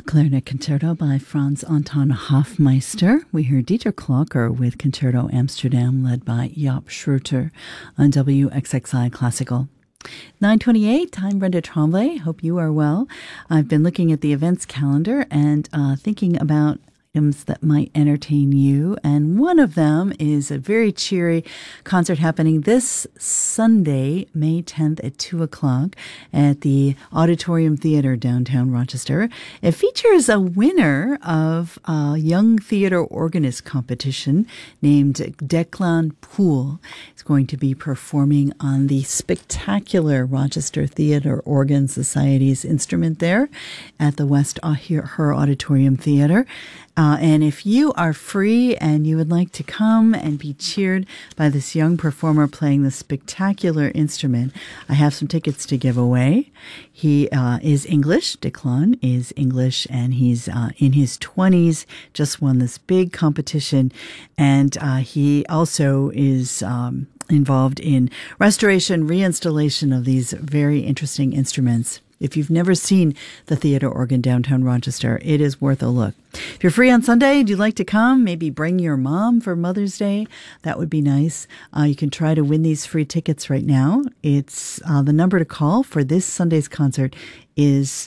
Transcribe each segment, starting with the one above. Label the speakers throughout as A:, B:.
A: A clarinet concerto by Franz Anton Hofmeister. We hear Dieter Klocker with Concerto Amsterdam, led by Jaap Schroeter on WXXI Classical. 9:28, I'm Brenda Tremblay. Hope you are well. I've been looking at the events calendar and thinking about items that might entertain you, and one of them is a very cheery concert happening this Sunday, May 10th at 2 o'clock at the Auditorium Theater downtown Rochester. It features a winner of a young theater organist competition named Declan Poole. He's going to be performing on the spectacular Rochester Theater Organ Society's instrument there at the West Her Auditorium Theater. And if you are free and you would like to come and be cheered by this young performer playing this spectacular instrument, I have some tickets to give away. He is English. Declan is English, and he's in his 20s, just won this big competition. And he also is involved in restoration, reinstallation of these very interesting instruments. If you've never seen the theater organ downtown Rochester, it is worth a look. If you're free on Sunday and you'd like to come, maybe bring your mom for Mother's Day, that would be nice. You can try to win these free tickets right now. It's the number to call for this Sunday's concert is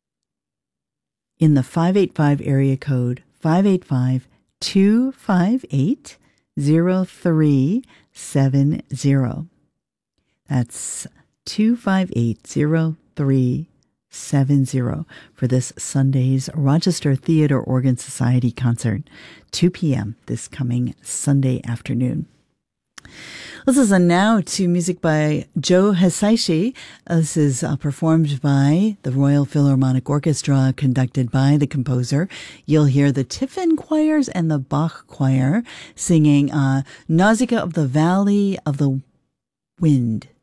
A: in the 585 area code, 585-258-0370. That's 258-0370 for this Sunday's Rochester Theater Organ Society concert, 2 p.m. this coming Sunday afternoon. Let's listen now to music by Joe Hisaishi. This is performed by the Royal Philharmonic Orchestra, conducted by the composer. You'll hear the Tiffin Choirs and the Bach Choir singing Nausicaa of the Valley of the Wind.